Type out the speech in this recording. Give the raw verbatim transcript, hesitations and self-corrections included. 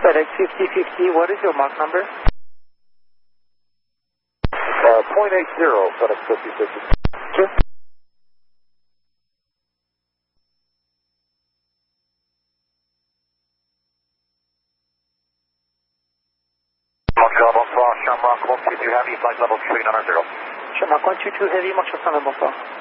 FedEx fifty fifty, what is your mark number? Uh, point eight zero, FedEx fifty fifty. Sure. Montreal, bonsoir, Shamrock one two two Heavy, flight level three nine zero. Shamrock one two two Heavy, Montreal, bonsoir.